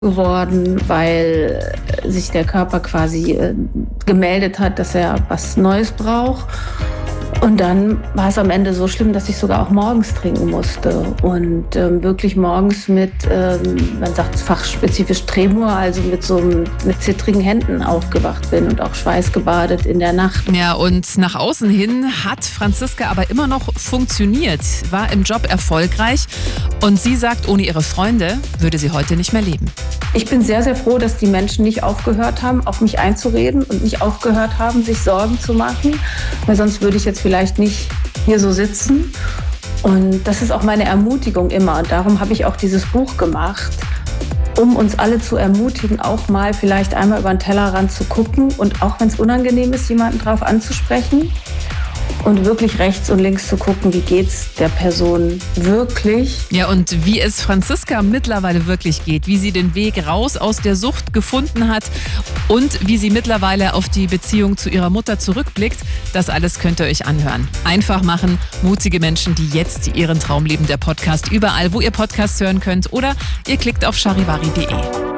geworden, weil sich der Körper quasi gemeldet hat, dass er was Neues braucht. Und dann war es am Ende so schlimm, dass ich sogar auch morgens trinken musste. Und wirklich morgens mit, man sagt fachspezifisch Tremor, also mit zittrigen Händen aufgewacht bin und auch schweißgebadet in der Nacht. Ja, und nach außen hin hat Franziska aber immer noch funktioniert, war im Job erfolgreich. Und sie sagt, ohne ihre Freunde würde sie heute nicht mehr leben. Ich bin sehr, sehr froh, dass die Menschen nicht aufgehört haben, auf mich einzureden und nicht aufgehört haben, sich Sorgen zu machen, weil sonst würde ich jetzt vielleicht nicht hier so sitzen. Und das ist auch meine Ermutigung immer. Und darum habe ich auch dieses Buch gemacht, um uns alle zu ermutigen, auch mal vielleicht einmal über den Tellerrand zu gucken und auch wenn es unangenehm ist, jemanden drauf anzusprechen und wirklich rechts und links zu gucken, wie geht's der Person wirklich. Ja, und wie es Franziska mittlerweile wirklich geht, wie sie den Weg raus aus der Sucht gefunden hat und wie sie mittlerweile auf die Beziehung zu ihrer Mutter zurückblickt, das alles könnt ihr euch anhören. Einfach machen, mutige Menschen, die jetzt ihren Traum leben, der Podcast überall, wo ihr Podcasts hören könnt oder ihr klickt auf charivari.de.